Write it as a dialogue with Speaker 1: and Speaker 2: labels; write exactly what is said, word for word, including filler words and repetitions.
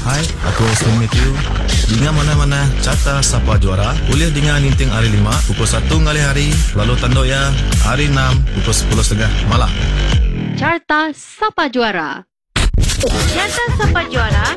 Speaker 1: Hai, aku Austin Matthew. Dengan mana-mana carta Sapa Juara, boleh dengan ninting hari lima, pukul satu ngali hari, lalu tanduk ya, hari enam, pukul sepuluh setengah malam.
Speaker 2: Carta Sapa Juara. Carta Sapa Juara